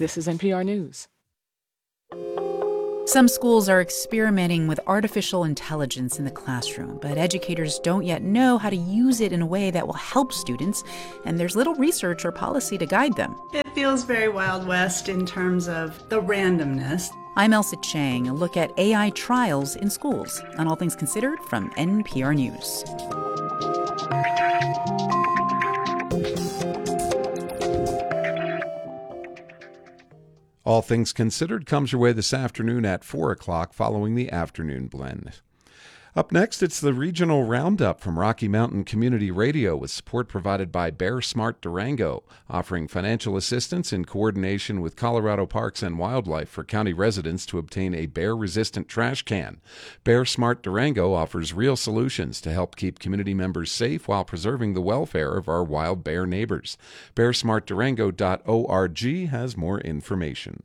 This is NPR News. Some schools are experimenting with artificial intelligence in the classroom, but educators don't yet know how to use it in a way that will help students, and there's little research or policy to guide them. It feels very Wild West in terms of the randomness. I'm Elsa Chang, a look at AI trials in schools on All Things Considered from NPR News. All Things Considered comes your way this afternoon at 4 o'clock following the afternoon blend. Up next, it's the Regional Roundup from Rocky Mountain Community Radio with support provided by Bear Smart Durango, offering financial assistance in coordination with Colorado Parks and Wildlife for county residents to obtain a bear-resistant trash can. Bear Smart Durango offers real solutions to help keep community members safe while preserving the welfare of our wild bear neighbors. BearSmartDurango.org has more information.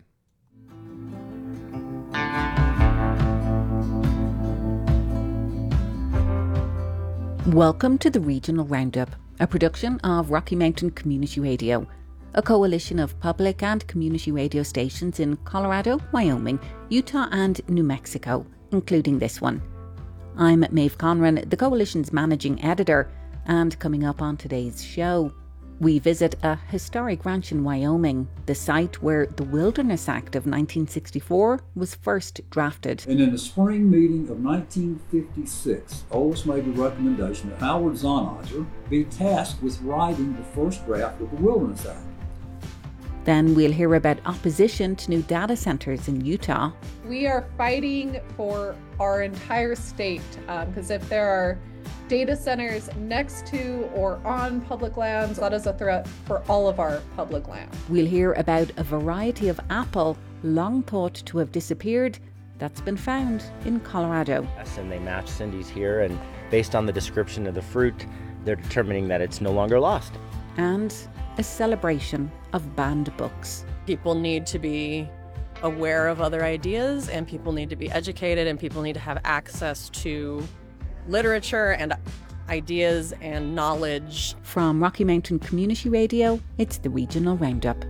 Welcome to the Regional Roundup, a production of Rocky Mountain Community Radio, a coalition of public and community radio stations in Colorado, Wyoming, Utah and New Mexico, including this one. I'm Maeve Conran, the coalition's managing editor, and coming up on today's show, we visit a historic ranch in Wyoming, the site where the Wilderness Act of 1964 was first drafted. And in the spring meeting of 1956, Otis made the recommendation that Howard Zahnager be tasked with writing the first draft of the Wilderness Act. Then we'll hear about opposition to new data centers in Utah. We are fighting for our entire state because if there are data centers next to or on public lands, that is a threat for all of our public land. We'll hear about a variety of apple long thought to have disappeared that's been found in Colorado. And they match Cindy's here, and based on the description of the fruit, they're determining that it's no longer lost. And a celebration of banned books. People need to be aware of other ideas, and people need to be educated, and people need to have access to literature and ideas and knowledge. From Rocky Mountain Community Radio, it's the Regional Roundup.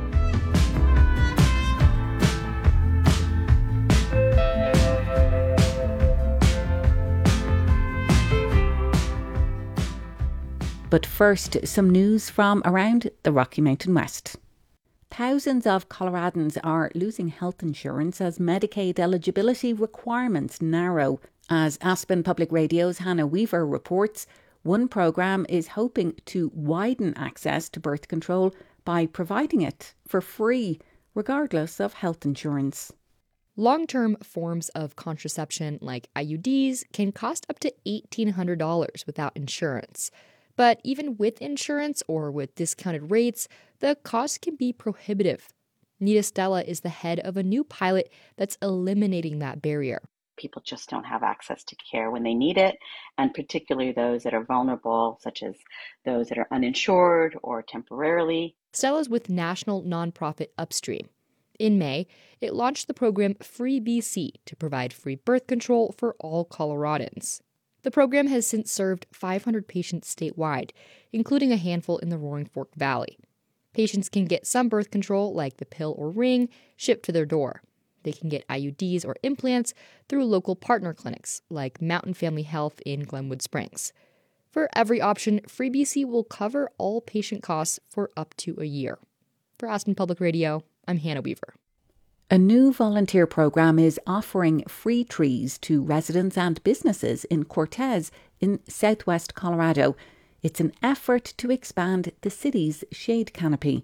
But first, some news from around the Rocky Mountain West. Thousands of Coloradans are losing health insurance as Medicaid eligibility requirements narrow. As Aspen Public Radio's Hannah Weaver reports, one programme is hoping to widen access to birth control by providing it for free, regardless of health insurance. Long-term forms of contraception like IUDs can cost up to $1,800 without insurance. But even with insurance or with discounted rates, the cost can be prohibitive. Nita Stella is the head of a new pilot that's eliminating that barrier. People just don't have access to care when they need it, and particularly those that are vulnerable, such as those that are uninsured or temporarily. Stella's with national nonprofit Upstream. In May, it launched the program Free BC to provide free birth control for all Coloradans. The program has since served 500 patients statewide, including a handful in the Roaring Fork Valley. Patients can get some birth control, like the pill or ring, shipped to their door. They can get IUDs or implants through local partner clinics, like Mountain Family Health in Glenwood Springs. For every option, Free BC will cover all patient costs for up to a year. For Aspen Public Radio, I'm Hannah Weaver. A new volunteer program is offering free trees to residents and businesses in Cortez in southwest Colorado. It's an effort to expand the city's shade canopy.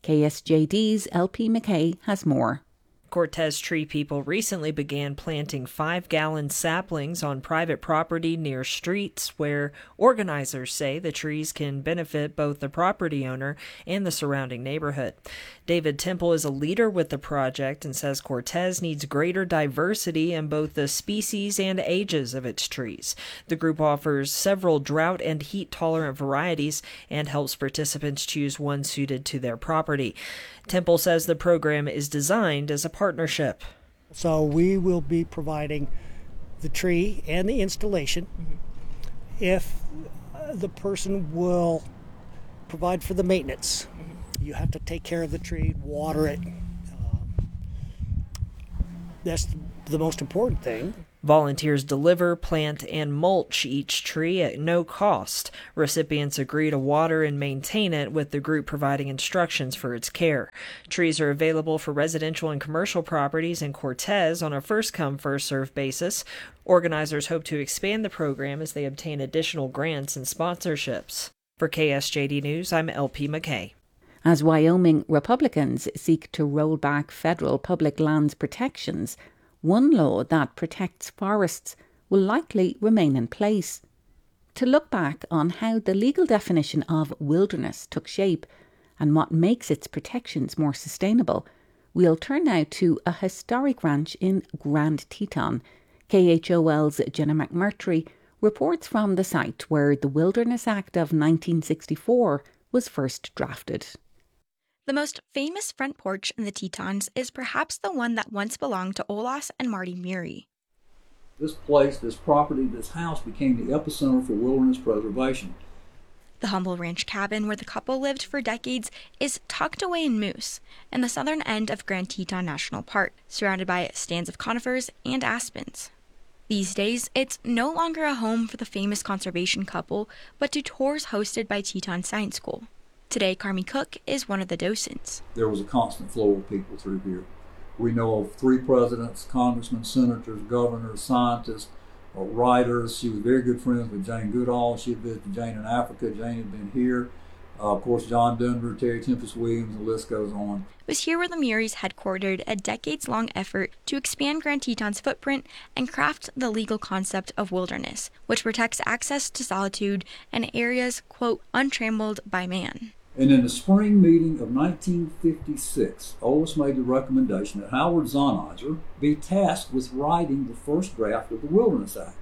KSJD's LP McKay has more. Cortez Tree People recently began planting 5-gallon saplings on private property near streets where organizers say the trees can benefit both the property owner and the surrounding neighborhood. David Temple is a leader with the project and says Cortez needs greater diversity in both the species and ages of its trees. The group offers several drought and heat-tolerant varieties and helps participants choose one suited to their property. Temple says the program is designed as a partnership. So we will be providing the tree and the installation. If the person will provide for the maintenance, you have to take care of the tree, water it, That's the most important thing. Volunteers deliver, plant, and mulch each tree at no cost. Recipients agree to water and maintain it, with the group providing instructions for its care. Trees are available for residential and commercial properties in Cortez on a first-come, first-served basis. Organizers hope to expand the program as they obtain additional grants and sponsorships. For KSJD News, I'm LP McKay. As Wyoming Republicans seek to roll back federal public lands protections, one law that protects forests will likely remain in place. To look back on how the legal definition of wilderness took shape and what makes its protections more sustainable, we'll turn now to a historic ranch in Grand Teton. KHOL's Jenna McMurtry reports from the site where the Wilderness Act of 1964 was first drafted. The most famous front porch in the Tetons is perhaps the one that once belonged to Olaus and Marty Murray. This place, this property, this house became the epicenter for wilderness preservation. The humble ranch cabin where the couple lived for decades is tucked away in Moose, in the southern end of Grand Teton National Park, surrounded by stands of conifers and aspens. These days, it's no longer a home for the famous conservation couple, but to tours hosted by Teton Science School. Today, Carmi Cook is one of the docents. There was a constant flow of people through here. We know of 3 presidents, congressmen, senators, governors, scientists, writers. She was very good friends with Jane Goodall. She had visited Jane in Africa. Jane had been here. Of course, John Denver, Terry Tempest Williams, the list goes on. It was here where the Murrays headquartered a decades-long effort to expand Grand Teton's footprint and craft the legal concept of wilderness, which protects access to solitude and areas, quote, untrammeled by man. And in the spring meeting of 1956, Olaus made the recommendation that Howard Zahniger be tasked with writing the first draft of the Wilderness Act.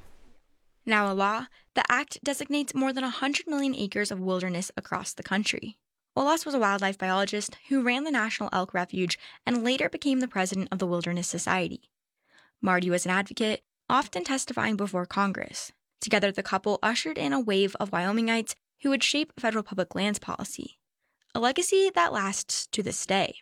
Now a law, the act designates more than 100 million acres of wilderness across the country. Olaus was a wildlife biologist who ran the National Elk Refuge and later became the president of the Wilderness Society. Marty was an advocate, often testifying before Congress. Together, the couple ushered in a wave of Wyomingites who would shape federal public lands policy, a legacy that lasts to this day.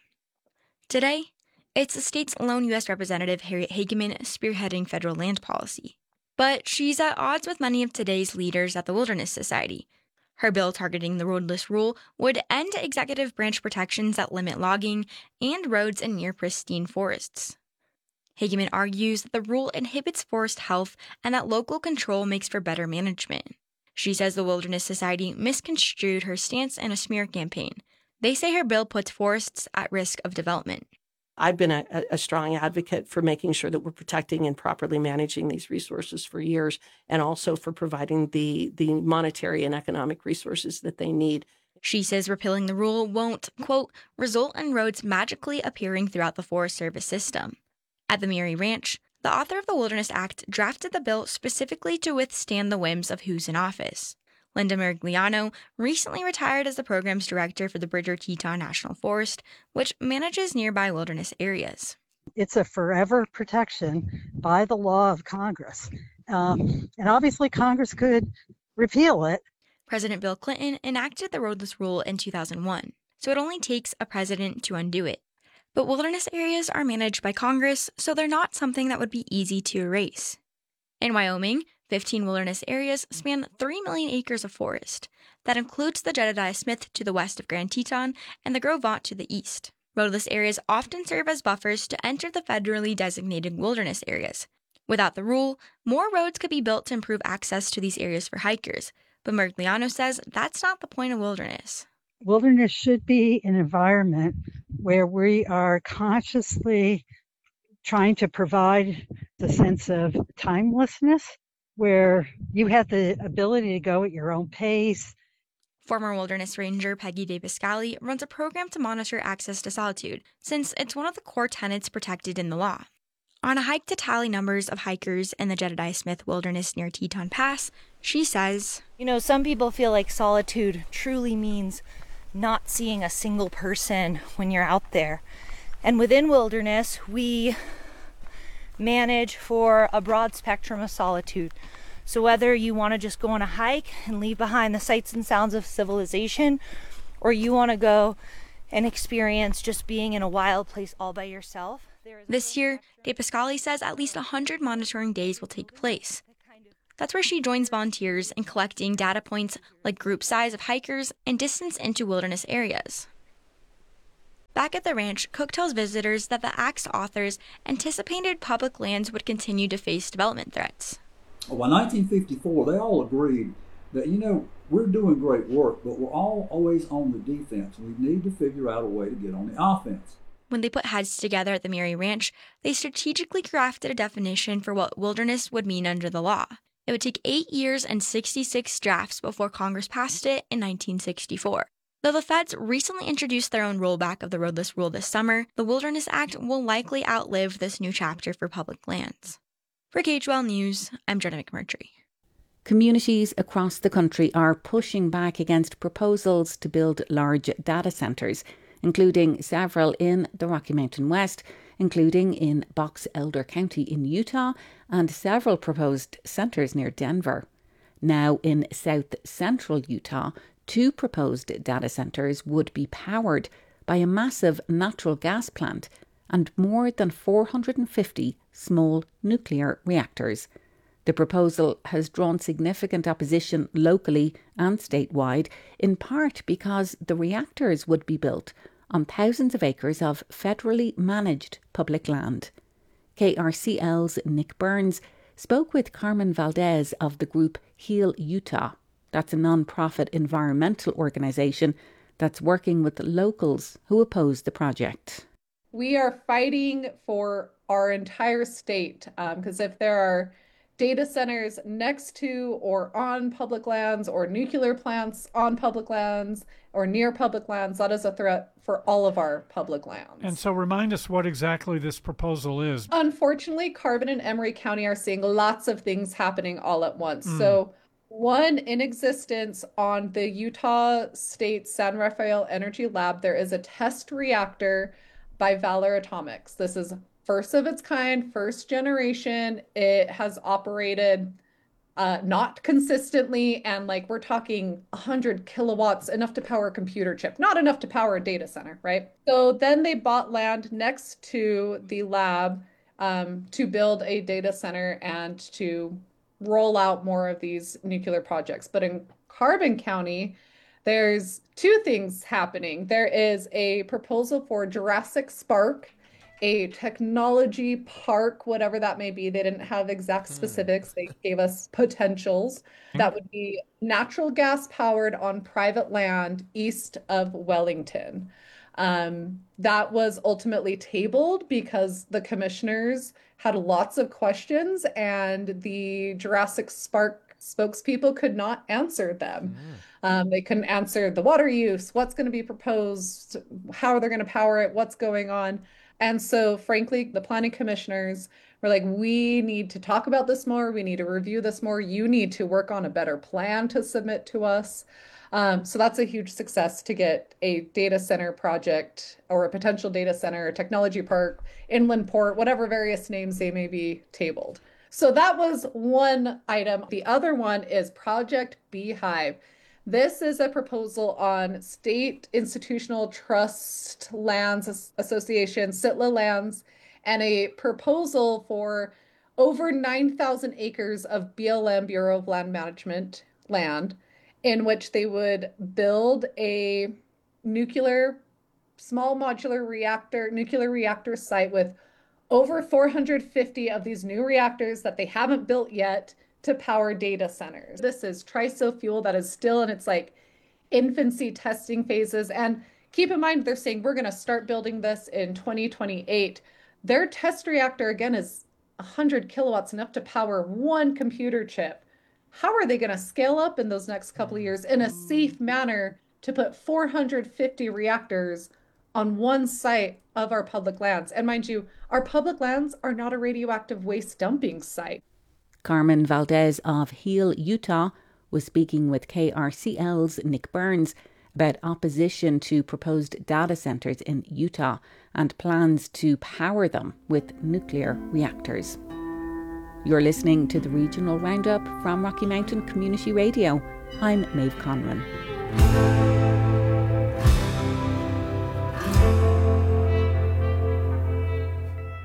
Today, it's the state's lone U.S. Representative Harriet Hageman spearheading federal land policy. But she's at odds with many of today's leaders at the Wilderness Society. Her bill targeting the roadless rule would end executive branch protections that limit logging and roads in near pristine forests. Hageman argues that the rule inhibits forest health and that local control makes for better management. She says the Wilderness Society misconstrued her stance in a smear campaign. They say her bill puts forests at risk of development. I've been a strong advocate for making sure that we're protecting and properly managing these resources for years, and also for providing the monetary and economic resources that they need. She says repealing the rule won't, quote, result in roads magically appearing throughout the Forest Service system. At the Murray Ranch, the author of the Wilderness Act drafted the bill specifically to withstand the whims of who's in office. Linda Merigliano recently retired as the program's director for the Bridger Teton National Forest, which manages nearby wilderness areas. It's a forever protection by the law of Congress. And obviously Congress could repeal it. President Bill Clinton enacted the roadless rule in 2001, so it only takes a president to undo it. But wilderness areas are managed by Congress, so they're not something that would be easy to erase. In Wyoming, 15 wilderness areas span 3 million acres of forest. That includes the Jedediah Smith to the west of Grand Teton and the Gros Ventre to the east. Roadless areas often serve as buffers to enter the federally designated wilderness areas. Without the rule, more roads could be built to improve access to these areas for hikers, but Merigliano says that's not the point of wilderness. Wilderness should be an environment where we are consciously trying to provide the sense of timelessness, where you have the ability to go at your own pace. Former wilderness ranger Peggy Davis-Scally runs a program to monitor access to solitude, since it's one of the core tenets protected in the law. On a hike to tally numbers of hikers in the Jedediah Smith Wilderness near Teton Pass, she says, some people feel like solitude truly means not seeing a single person when you're out there. And within wilderness, we manage for a broad spectrum of solitude. So whether you want to just go on a hike and leave behind the sights and sounds of civilization, or you want to go and experience just being in a wild place all by yourself, This year, De Pascali says at least 100 monitoring days will take place. That's where she joins volunteers in collecting data points like group size of hikers and distance into wilderness areas. Back at the ranch, Cook tells visitors that the Act's authors anticipated public lands would continue to face development threats. Well, in 1954, they all agreed that, we're doing great work, but we're all always on the defense. We need to figure out a way to get on the offense. When they put heads together at the Mary Ranch, they strategically crafted a definition for what wilderness would mean under the law. It would take 8 years and 66 drafts before Congress passed it in 1964. Though the feds recently introduced their own rollback of the roadless rule this summer, the Wilderness Act will likely outlive this new chapter for public lands. For KHOL News, I'm Jenna McMurtry. Communities across the country are pushing back against proposals to build large data centres, including several in the Rocky Mountain West, including in Box Elder County in Utah, and several proposed centres near Denver. Now in south central Utah, 2 proposed data centres would be powered by a massive natural gas plant and more than 450 small nuclear reactors. The proposal has drawn significant opposition locally and statewide, in part because the reactors would be built on thousands of acres of federally managed public land. KRCL's Nick Burns spoke with Carmen Valdez of the group Heal Utah. That's a non-profit environmental organisation that's working with locals who oppose the project. We are fighting for our entire state because if there are data centers next to or on public lands or nuclear plants on public lands or near public lands, that is a threat for all of our public lands. And so remind us what exactly this proposal is. Unfortunately, Carbon and Emery County are seeing lots of things happening all at once. So one in existence on the Utah State San Rafael Energy Lab, there is a test reactor by Valor Atomics. This is first of its kind, first generation. It has operated not consistently, and we're talking 100 kilowatts, enough to power a computer chip, not enough to power a data center, right? So then they bought land next to the lab to build a data center and to roll out more of these nuclear projects. But in Carbon County, there's 2 things happening. There is a proposal for Jurassic Spark, a technology park, whatever that may be. They didn't have exact specifics. They gave us potentials. That would be natural gas powered on private land east of Wellington. That was ultimately tabled because the commissioners had lots of questions and the Jurassic Spark spokespeople could not answer them. They couldn't answer the water use, what's going to be proposed, how are they going to power it, what's going on. And so, frankly, the planning commissioners were like, we need to talk about this more. We need to review this more. You need to work on a better plan to submit to us. So that's a huge success to get a data center project or a potential data center, technology park, inland port, whatever various names they may be tabled. So that was one item. The other one is Project Beehive. This is a proposal on State Institutional Trust Lands Association, SITLA lands, and a proposal for over 9,000 acres of BLM, Bureau of Land Management land, in which they would build a small modular nuclear reactor site with over 450 of these new reactors that they haven't built yet to power data centers. This is TRISO fuel that is still in its infancy testing phases. And keep in mind, they're saying we're going to start building this in 2028. Their test reactor, again, is 100 kilowatts, enough to power one computer chip. How are they going to scale up in those next couple of years in a safe manner to put 450 reactors on one site of our public lands? And mind you, our public lands are not a radioactive waste dumping site. Carmen Valdez of Heal Utah was speaking with KRCL's Nick Burns about opposition to proposed data centres in Utah and plans to power them with nuclear reactors. You're listening to the Regional Roundup from Rocky Mountain Community Radio. I'm Maeve Conran.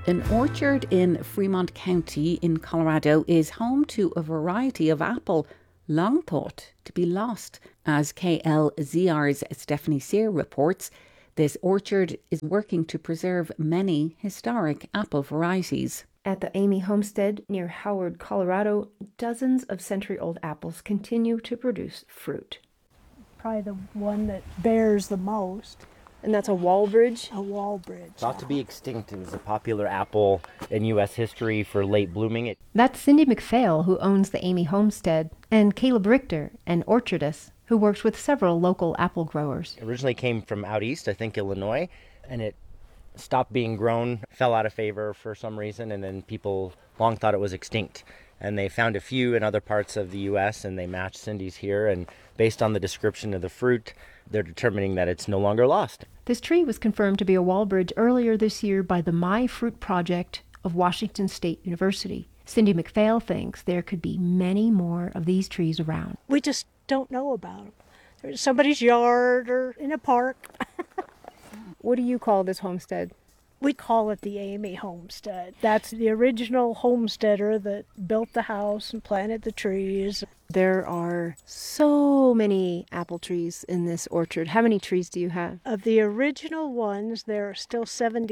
An orchard in Fremont County in Colorado is home to a variety of apple long thought to be lost. As KLZR's Stephanie Sear reports, this orchard is working to preserve many historic apple varieties. At the Amy Homestead near Howard, Colorado, dozens of century-old apples continue to produce fruit. Probably the one that bears the most. And that's a Walbridge? A Walbridge. Thought to be extinct, it was a popular apple in U.S. history for late blooming. That's Cindy McPhail, who owns the Amy Homestead, and Caleb Richter, an orchardist, who works with several local apple growers. It originally came from out east, I think Illinois, and it stopped being grown, fell out of favor for some reason, and then people long thought it was extinct. And they found a few in other parts of the U.S., and they matched Cindy's here, and based on the description of the fruit, they're determining that it's no longer lost. This tree was confirmed to be a Walbridge earlier this year by the My Fruit Project of Washington State University. Cindy McPhail thinks there could be many more of these trees around. We just don't know about them. They're in somebody's yard or in a park. What do you call this homestead? We call it the Amy Homestead. That's the original homesteader that built the house and planted the trees. There are so many apple trees in this orchard. How many trees do you have? Of the original ones, there are still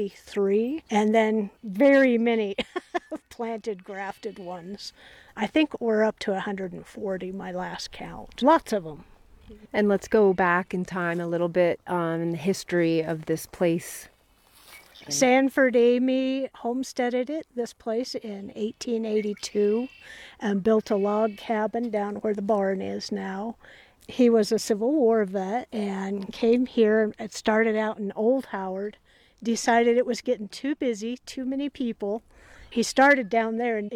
73, and then very many planted, grafted ones. I think we're up to 140, my last count. Lots of them. And let's go back in time a little bit on the history of this place. Sanford Amy homesteaded this place in 1882 and built a log cabin down where the barn is now. He was a Civil War vet and came here. It started out in Old Howard, decided it was getting too busy, too many people. He started down there in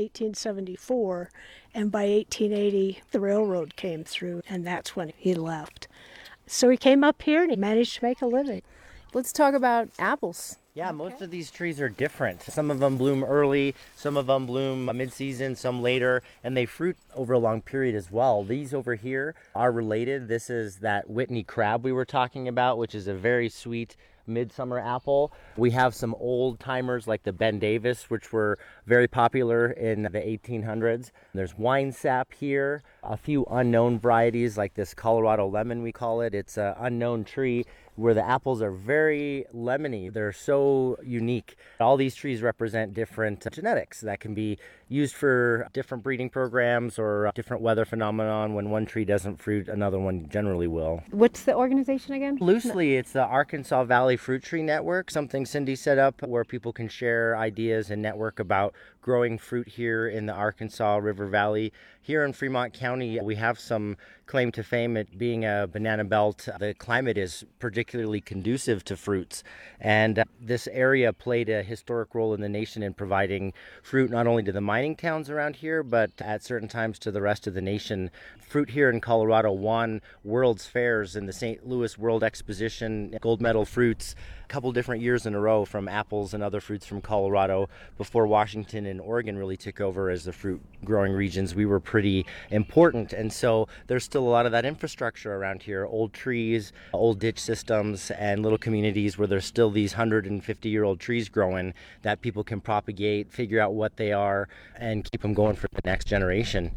1874, and by 1880 the railroad came through, and that's when he left. So he came up here and he managed to make a living. Let's talk about apples. Yeah, most of these trees are different. Some of them bloom early, some of them bloom mid-season, some later, and they fruit over a long period as well. These over here are related. This is that Whitney crab we were talking about, which is a very sweet midsummer apple. We have some old timers like the Ben Davis, which were very popular in the 1800s. There's wine sap here, a few unknown varieties like this Colorado lemon we call it. It's an unknown tree where the apples are very lemony. They're so unique. All these trees represent different genetics that can be used for different breeding programs or different weather phenomenon. When one tree doesn't fruit, another one generally will. What's the organization again? Loosely, it's the Arkansas Valley Fruit Tree Network, something Cindy set up where people can share ideas and network about growing fruit here in the Arkansas River Valley. Here in Fremont County, we have some claim to fame at being a banana belt. The climate is particularly conducive to fruits, and this area played a historic role in the nation in providing fruit not only to the mining towns around here, but at certain times to the rest of the nation. Fruit here in Colorado won World's Fairs in the St. Louis World Exposition, gold medal fruits, a couple different years in a row from apples and other fruits from Colorado. Before Washington and Oregon really took over as the fruit growing regions, we were pretty important, and so there's still a lot of that infrastructure around here, old trees, old ditch systems, and little communities where there's still these 150-year-old trees growing that people can propagate, figure out what they are, and keep them going for the next generation.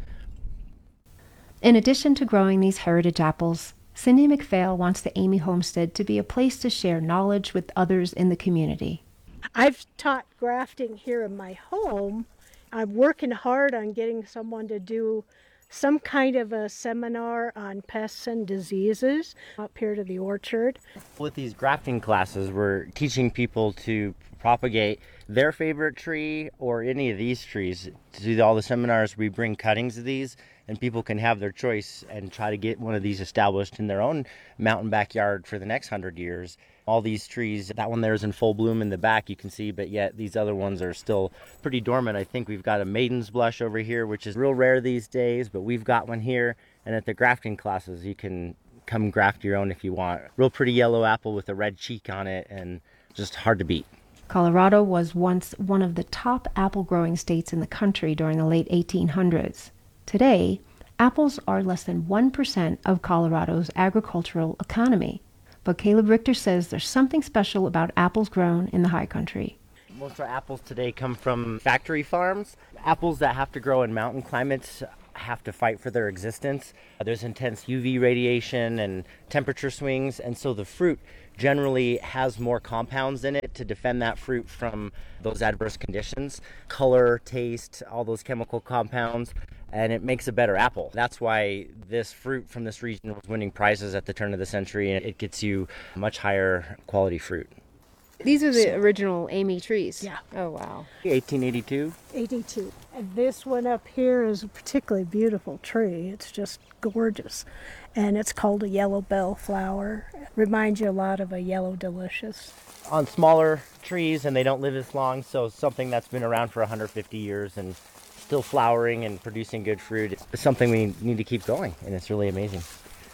In addition to growing these heritage apples, Cindy McPhail wants the Amy Homestead to be a place to share knowledge with others in the community. I've taught grafting here in my home. I'm working hard on getting someone to do some kind of a seminar on pests and diseases up here to the orchard. With these grafting classes, we're teaching people to propagate their favorite tree or any of these trees. To do all the seminars, we bring cuttings of these, and people can have their choice and try to get one of these established in their own mountain backyard for the next 100 years. All these trees, that one there is in full bloom in the back, you can see, but yet these other ones are still pretty dormant. I think we've got a maiden's blush over here, which is real rare these days, but we've got one here. And at the grafting classes, you can come graft your own if you want. Real pretty yellow apple with a red cheek on it, and just hard to beat. Colorado was once one of the top apple growing states in the country during the late 1800s. Today, apples are less than 1% of Colorado's agricultural economy. But Caleb Richter says there's something special about apples grown in the high country. Most of our apples today come from factory farms. Apples that have to grow in mountain climates have to fight for their existence. There's intense UV radiation and temperature swings, and so the fruit generally has more compounds in it to defend that fruit from those adverse conditions. Color, taste, all those chemical compounds, and it makes a better apple. That's why this fruit from this region was winning prizes at the turn of the century, and it gets you much higher quality fruit. These are the original Amy trees? Yeah. Oh, wow. 1882. 82. And this one up here is a particularly beautiful tree. It's just gorgeous. And it's called a yellow bellflower. It reminds you a lot of a yellow delicious. On smaller trees, and they don't live as long, so something that's been around for 150 years and still flowering and producing good fruit is something we need to keep going, and it's really amazing.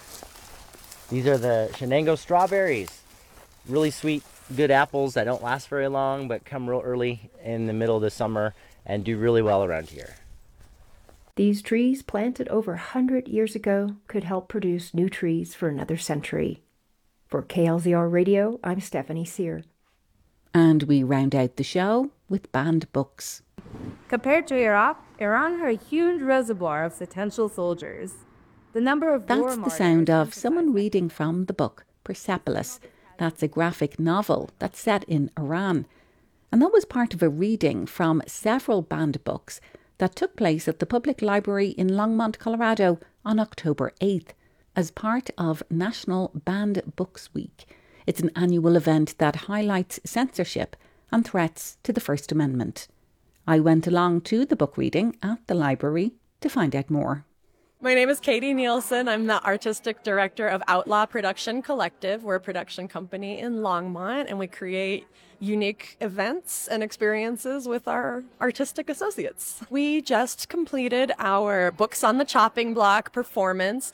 These are the Shenango strawberries. Really sweet, good apples that don't last very long, but come real early in the middle of the summer and do really well around here. These trees, planted over 100 years ago, could help produce new trees for another century. For KLZR Radio, I'm Stephanie Sear. And we round out the show with banned books. Compared to Iraq, Iran had a huge reservoir of potential soldiers. The number of That's the sound of someone reading from the book Persepolis. That's a graphic novel that's set in Iran. And that was part of a reading from several banned books that took place at the Public Library in Longmont, Colorado on October 8th as part of National Banned Books Week. It's an annual event that highlights censorship and threats to the First Amendment. I went along to the book reading at the library to find out more. My name is Katie Nielsen. I'm the artistic director of Outlaw Production Collective. We're a production company in Longmont, and we create unique events and experiences with our artistic associates. We just completed our Books on the Chopping Block performance.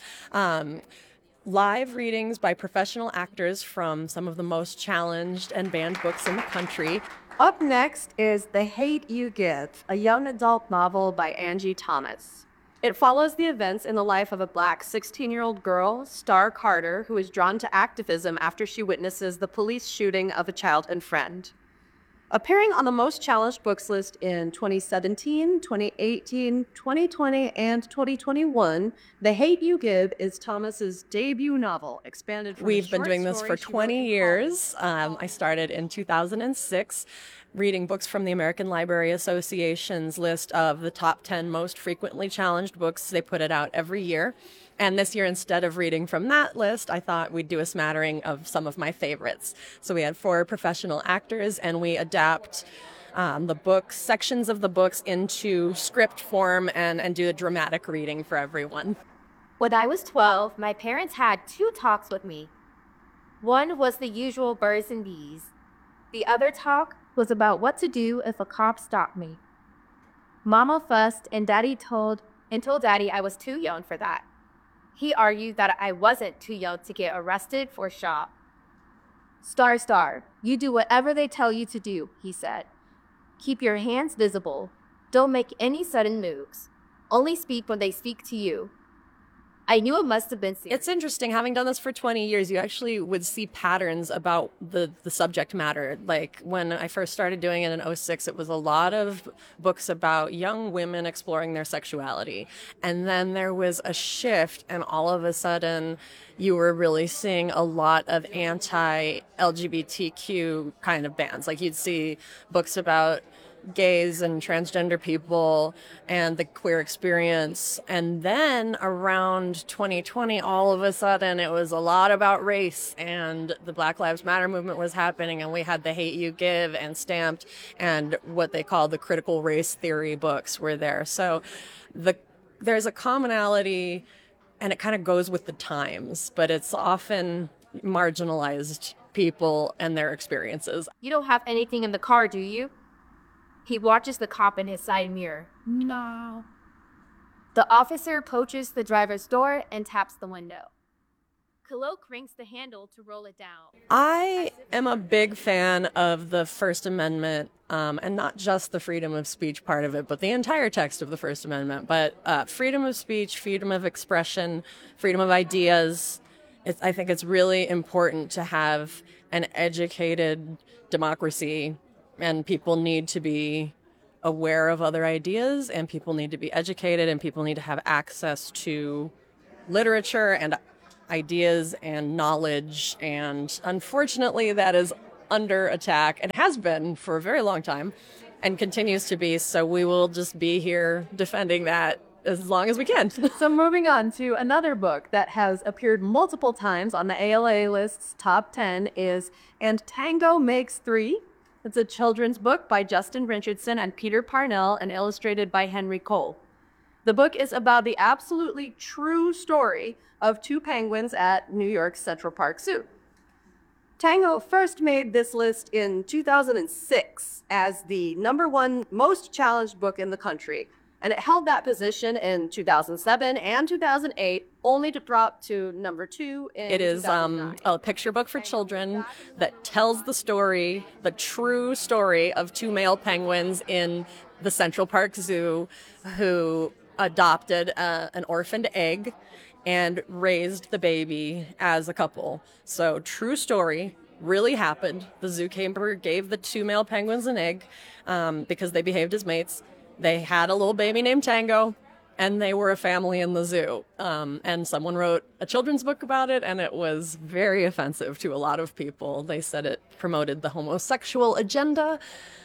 Live readings by professional actors from some of the most challenged and banned books in the country. Up next is The Hate You Give, a young adult novel by Angie Thomas. It follows the events in the life of a Black 16-year-old girl, Star Carter, who is drawn to activism after she witnesses the police shooting of a childhood friend. Appearing on the most challenged books list in 2017, 2018, 2020, and 2021, The Hate You Give is Thomas's debut novel, expanded from We've been doing this for 20 years. I started in 2006, reading books from the American Library Association's list of the top 10 most frequently challenged books. They put it out every year. And this year, instead of reading from that list, I thought we'd do a smattering of some of my favorites. So we had 4 professional actors, and we adapt the books, sections of the books into script form and do a dramatic reading for everyone. When I was 12, my parents had 2 talks with me. One was the usual birds and bees. The other talk was about what to do if a cop stopped me. Mama fussed, and Daddy told Daddy I was too young for that. He argued that I wasn't too young to get arrested for shop. Star, you do whatever they tell you to do, he said. Keep your hands visible. Don't make any sudden moves. Only speak when they speak to you. I knew it must have been serious. It's interesting, having done this for 20 years, you actually would see patterns about the subject matter. Like when I first started doing it in 2006, it was a lot of books about young women exploring their sexuality. And then there was a shift, and all of a sudden you were really seeing a lot of anti-LGBTQ kind of bans. Like you'd see books about gays and transgender people and the queer experience. And then around 2020, all of a sudden it was a lot about race, and the Black Lives Matter movement was happening, and we had The Hate You Give and Stamped, and what they call the critical race theory books were there. So there's a commonality, and it kind of goes with the times, but it's often marginalized people and their experiences. You don't have anything in the car, do you? He watches the cop in his side mirror. No. The officer approaches the driver's door and taps the window. Khalil cranks the handle to roll it down. I am a big fan of the First Amendment, and not just the freedom of speech part of it, but the entire text of the First Amendment. But freedom of speech, freedom of expression, freedom of ideas. I think it's really important to have an educated democracy and people need to be aware of other ideas, and people need to be educated, and people need to have access to literature and ideas and knowledge. And unfortunately, that is under attack and has been for a very long time and continues to be. So we will just be here defending that as long as we can. So moving on to another book that has appeared multiple times on the ALA list's top 10 is And Tango Makes Three. It's a children's book by Justin Richardson and Peter Parnell and illustrated by Henry Cole. The book is about the absolutely true story of two penguins at New York's Central Park Zoo. Tango first made this list in 2006 as the #1 most challenged book in the country, and it held that position in 2007 and 2008, only to drop to #2 in It is 2009. a picture book for children that tells the story, the true story of two male penguins in the Central Park Zoo who adopted an orphaned egg and raised the baby as a couple. So true story, really happened. The zookeeper gave the two male penguins an egg because they behaved as mates. They had a little baby named Tango, and they were a family in the zoo. And someone wrote a children's book about it, and it was very offensive to a lot of people. They said it promoted the homosexual agenda.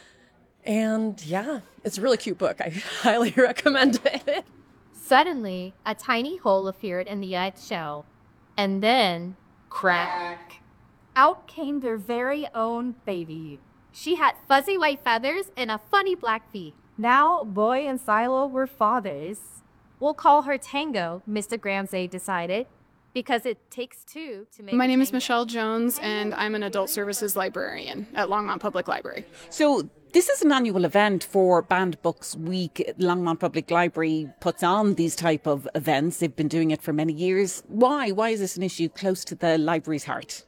And yeah, it's a really cute book. I highly recommend it. Suddenly, a tiny hole appeared in the eggshell, and then, crack! Out came their very own baby. She had fuzzy white feathers and a funny black feet. Now, Boy and Silo were fathers. We'll call her Tango, Mr. Gramsay decided, because it takes two to make My a name is tango. Michelle Jones, and I'm an adult services librarian at Longmont Public Library. So this is an annual event for Banned Books Week. Longmont Public Library puts on these type of events. They've been doing it for many years. Why? Why is this an issue close to the library's heart?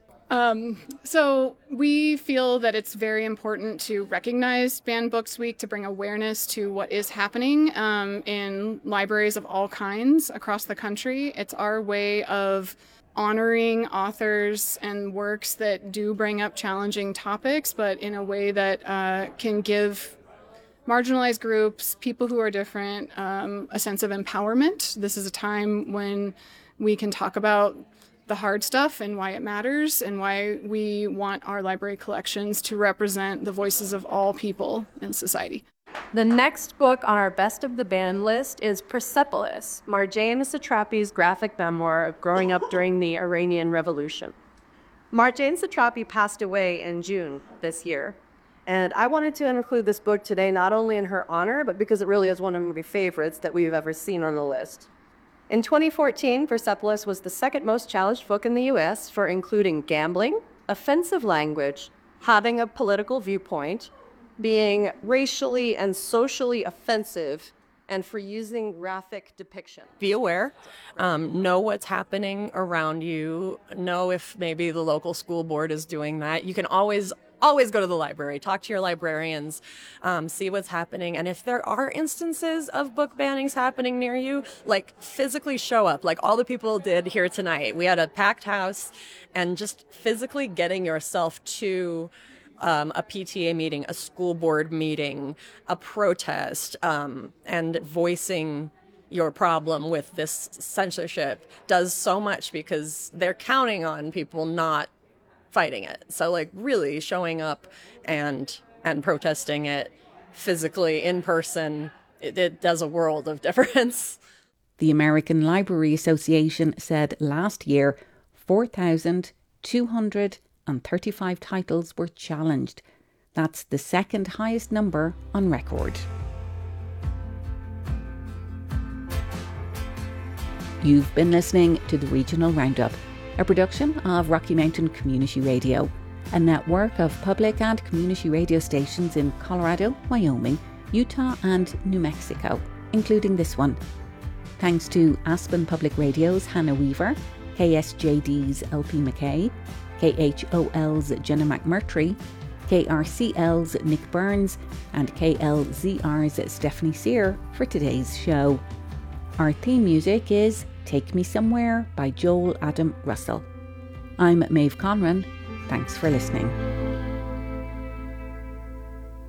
So we feel that it's very important to recognize Banned Books Week to bring awareness to what is happening in libraries of all kinds across the country. It's our way of honoring authors and works that do bring up challenging topics, but in a way that can give marginalized groups, people who are different, a sense of empowerment. This is a time when we can talk about the hard stuff and why it matters and why we want our library collections to represent the voices of all people in society. The next book on our Best of the Band list is Persepolis, Marjane Satrapi's graphic memoir of growing up during the Iranian Revolution. Marjane Satrapi passed away in June this year, and I wanted to include this book today not only in her honor, but because it really is one of my favorites that we've ever seen on the list. In 2014, Persepolis was the second most challenged book in the U.S. for including gambling, offensive language, having a political viewpoint, being racially and socially offensive, and for using graphic depiction. Be aware, know what's happening around you, know if maybe the local school board is doing that. You can always go to the library, talk to your librarians, see what's happening. And if there are instances of book bannings happening near you, like physically show up, like all the people did here tonight. We had a packed house, and just physically getting yourself to a PTA meeting, a school board meeting, a protest, and voicing your problem with this censorship does so much, because they're counting on people not fighting it. So like really showing up and protesting it physically in person, it does a world of difference. The American Library Association said last year 4,235 titles were challenged. That's the second highest number on record. You've been listening to the Regional Roundup, a production of Rocky Mountain Community Radio, a network of public and community radio stations in Colorado, Wyoming, Utah and New Mexico, including this one. Thanks to Aspen Public Radio's Hannah Weaver, KSJD's LP McKay, KHOL's Jenna McMurtry, KRCL's Nick Burns and KLZR's Stephanie Sear for today's show. Our theme music is Take Me Somewhere by Joel Adam Russell. I'm Maeve Conran. Thanks for listening.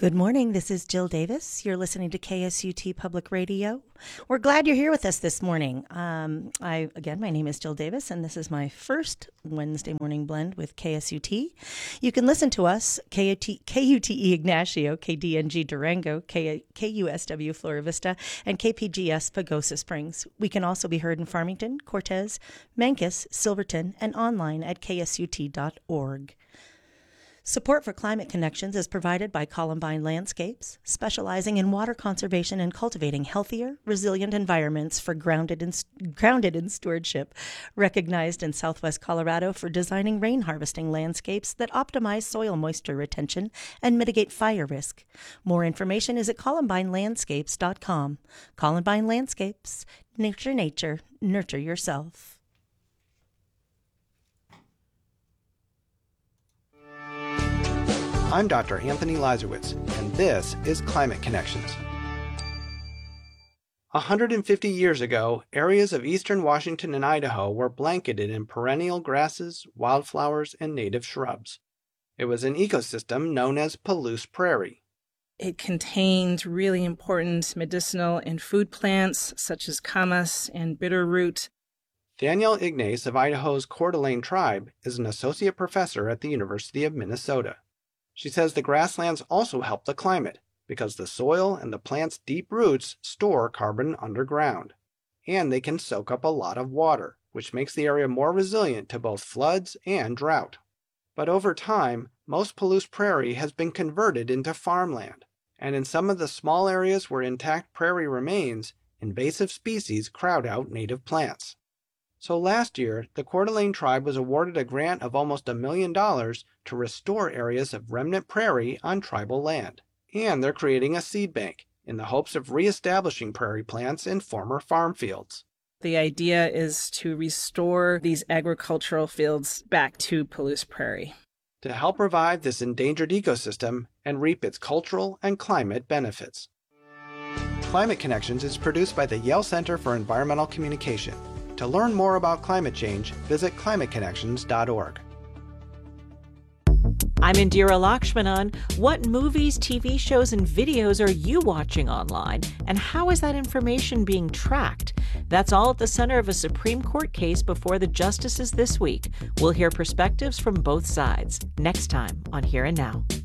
Good morning. This is Jill Davis. You're listening to KSUT Public Radio. We're glad you're here with us this morning. My name is Jill Davis, and this is my first Wednesday morning blend with KSUT. You can listen to us, KUTE Ignacio, KDNG Durango, KUSW Flora Vista, and KPGS Pagosa Springs. We can also be heard in Farmington, Cortez, Mancos, Silverton, and online at ksut.org. Support for Climate Connections is provided by Columbine Landscapes, specializing in water conservation and cultivating healthier, resilient environments for grounded in stewardship, recognized in Southwest Colorado for designing rain harvesting landscapes that optimize soil moisture retention and mitigate fire risk. More information is at columbinelandscapes.com. Columbine Landscapes, nurture nature, nurture yourself. I'm Dr. Anthony Lazarowitz, and this is Climate Connections. 150 years ago, areas of eastern Washington and Idaho were blanketed in perennial grasses, wildflowers, and native shrubs. It was an ecosystem known as Palouse Prairie. It contained really important medicinal and food plants such as camas and bitterroot. Danielle Ignace of Idaho's Coeur d'Alene tribe is an associate professor at the University of Minnesota. She says the grasslands also help the climate because the soil and the plant's deep roots store carbon underground, and they can soak up a lot of water, which makes the area more resilient to both floods and drought. But over time, most Palouse Prairie has been converted into farmland, and in some of the small areas where intact prairie remains, invasive species crowd out native plants. So last year, the Coeur d'Alene tribe was awarded a grant of almost $1 million to restore areas of remnant prairie on tribal land. And they're creating a seed bank in the hopes of reestablishing prairie plants in former farm fields. The idea is to restore these agricultural fields back to Palouse Prairie, to help revive this endangered ecosystem and reap its cultural and climate benefits. Climate Connections is produced by the Yale Center for Environmental Communication. To learn more about climate change, visit climateconnections.org. I'm Indira Lakshmanan. What movies, TV shows, and videos are you watching online? And how is that information being tracked? That's all at the center of a Supreme Court case before the justices this week. We'll hear perspectives from both sides next time on Here and Now.